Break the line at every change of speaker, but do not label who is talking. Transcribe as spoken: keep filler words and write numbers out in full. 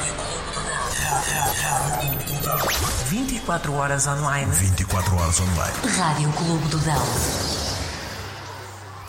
vinte e quatro horas online.
vinte e quatro horas online.
Rádio Clube do Dão.